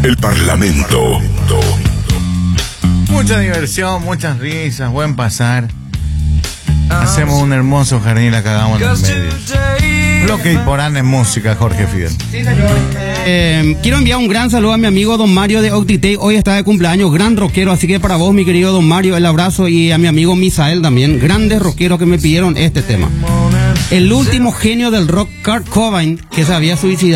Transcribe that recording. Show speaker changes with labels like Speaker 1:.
Speaker 1: El Parlamento.
Speaker 2: Mucha diversión, muchas risas, buen pasar. Hacemos un hermoso jardín y la cagamos en el medio. Bloque y porán en música, Jorge Fidel.
Speaker 3: Sí, señor. Quiero enviar un gran saludo a mi amigo Don Mario de Octitei. Hoy está de cumpleaños, gran rockero. Así que para vos, mi querido Don Mario, el abrazo. Y a mi amigo Misael también, grandes rockeros que me pidieron este tema. El último genio del rock, Kurt Cobain, que se había suicidado.